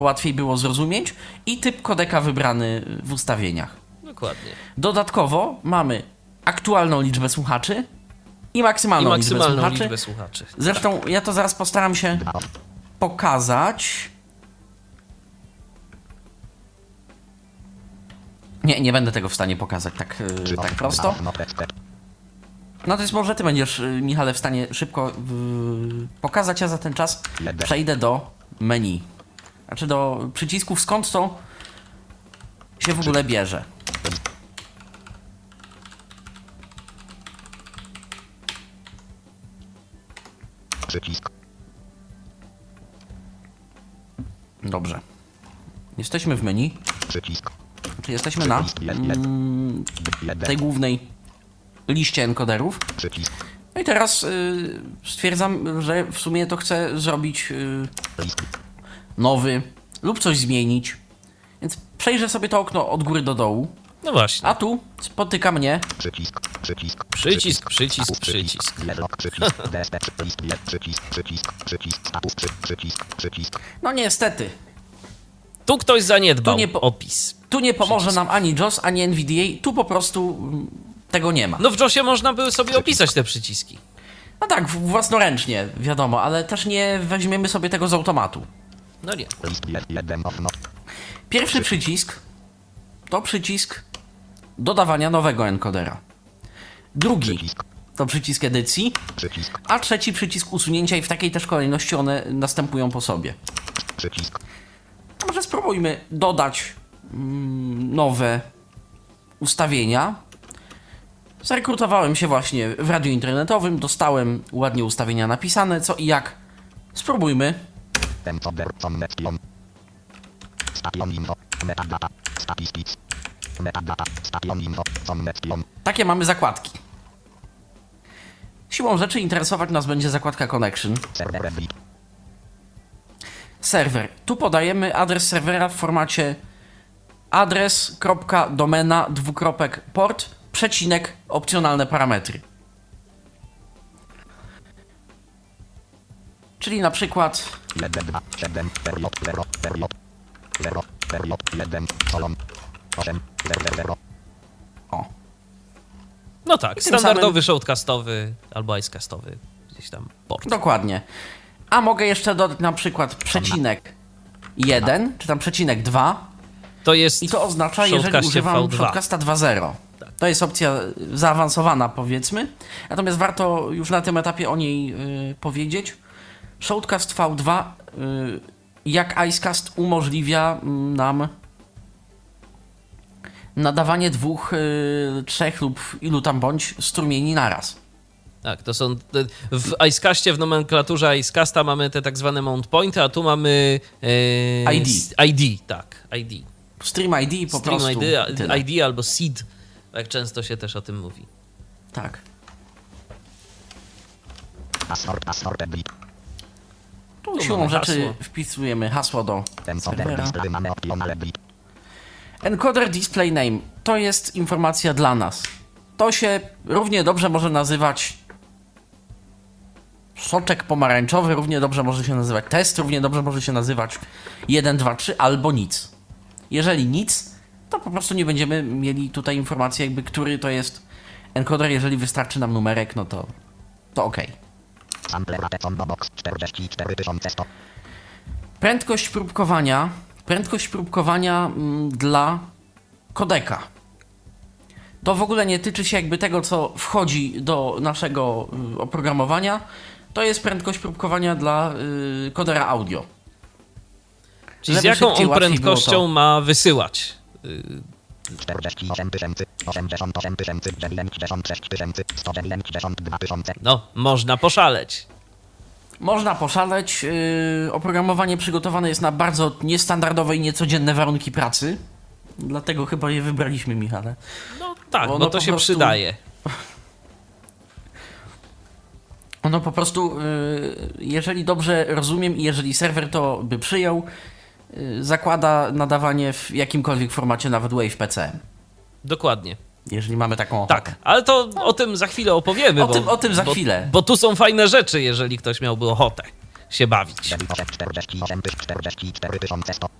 łatwiej było zrozumieć i typ kodeka wybrany w ustawieniach. Dokładnie. Dodatkowo mamy aktualną liczbę słuchaczy i maksymalną liczbę słuchaczy. Zresztą ja to zaraz postaram się pokazać. Nie będę tego w stanie pokazać tak prosto. Natomiast może ty będziesz, Michale, w stanie szybko pokazać, a za ten czas przejdę do menu. Znaczy do przycisków, skąd to się w ogóle bierze. Przycisk. Dobrze. Jesteśmy w menu. Przycisk. Czyli jesteśmy na tej głównej liście encoderów. Przycisk. No i teraz stwierdzam, że w sumie to chcę zrobić nowy lub coś zmienić. Więc przejrzę sobie to okno od góry do dołu. No właśnie. A tu spotyka mnie Przycisk. Przycisk. Przycisk. Przycisk. Przycisk. Przycisk. No niestety. Tu ktoś zaniedbał Tu nie opis. Tu nie pomoże Przycisk. nam ani JOS, ani NVDA. Tu po prostu tego nie ma. No w JOSie można by sobie opisać te przyciski. No tak, własnoręcznie, wiadomo, ale też nie weźmiemy sobie tego z automatu. No nie. Pierwszy przycisk to przycisk dodawania nowego encodera. Drugi to przycisk edycji, a trzeci przycisk usunięcia i w takiej też kolejności one następują po sobie. Przycisk. To może spróbujmy dodać nowe ustawienia. Zarekrutowałem się właśnie w radiu internetowym, dostałem ładnie ustawienia napisane, co i jak. Spróbujmy. Takie mamy zakładki. Siłą rzeczy interesować nas będzie zakładka Connection. Serwer. Tu podajemy adres serwera w formacie adres.domena /port opcjonalne parametry. Czyli na przykład o. No tak, standardowy shoutcastowy albo icecastowy gdzieś tam port. Dokładnie. A mogę jeszcze dodać na przykład przecinek 1, czy tam przecinek 2. To jest i to oznacza, jeżeli używam Shoutcasta 2.0. Tak. To jest opcja zaawansowana, powiedzmy. Natomiast warto już na tym etapie o niej powiedzieć. Shoutcast V2 jak Icecast umożliwia nam nadawanie 2, 3 lub ilu tam bądź strumieni naraz. Tak, to są w Icecastie, w nomenklaturze Icecasta mamy te tak zwane mount pointy, a tu mamy ID, tak, ID. Stream ID po prostu. ID albo seed, jak często się też o tym mówi. Tak. Tu siłą rzeczy wpisujemy hasło do serwera. Encoder display name to jest informacja dla nas. To się równie dobrze może nazywać soczek pomarańczowy, równie dobrze może się nazywać test, równie dobrze może się nazywać 1, 2, 3 albo nic. Jeżeli nic, to po prostu nie będziemy mieli tutaj informacji jakby, który to jest encoder. Jeżeli wystarczy nam numerek, no to okej. Prędkość próbkowania dla kodeka. To w ogóle nie tyczy się jakby tego, co wchodzi do naszego oprogramowania. To jest prędkość próbkowania dla kodera audio. Czyli z jaką on prędkością ma wysyłać? 48 88 96 192 000. No, można poszaleć. Można poszaleć. Oprogramowanie przygotowane jest na bardzo niestandardowe i niecodzienne warunki pracy. Dlatego chyba je wybraliśmy, Michale. No tak, bo to się przydaje. Ono po prostu, jeżeli dobrze rozumiem i jeżeli serwer to by przyjął, zakłada nadawanie w jakimkolwiek formacie, nawet Wave PCM. Dokładnie. Jeżeli mamy taką ochotę. Tak, ale to o tym za chwilę opowiemy. O tym za chwilę. Bo tu są fajne rzeczy, jeżeli ktoś miałby ochotę się bawić. 48 44 4100.